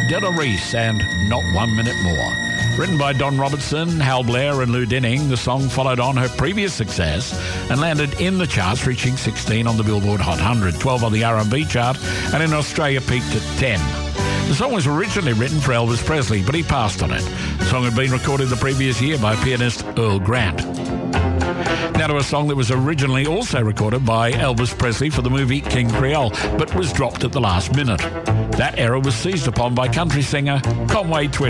Della Reese and Not 1 Minute More. Written by Don Robertson, Hal Blair and Lou Denning, the song followed on her previous success and landed in the charts, reaching 16 on the Billboard Hot 100, 12 on the R&B chart, and in Australia peaked at 10. The song was originally written for Elvis Presley, but he passed on it. The song had been recorded the previous year by pianist Earl Grant. Now to a song that was originally also recorded by Elvis Presley for the movie King Creole, but was dropped at the last minute. That error was seized upon by country singer Conway Twitty.